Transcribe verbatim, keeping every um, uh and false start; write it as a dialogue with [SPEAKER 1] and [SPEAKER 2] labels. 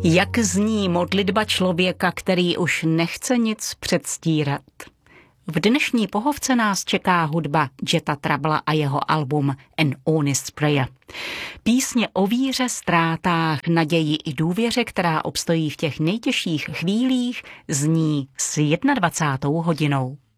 [SPEAKER 1] Jak zní modlitba člověka, který už nechce nic předstírat? V dnešní pohovce nás čeká hudba Jetta Troublea a jeho album An Honest Prayer. Písně o víře, ztrátách, naději i důvěře, která obstojí v těch nejtěžších chvílích, zní s dvacátou jednou hodinou.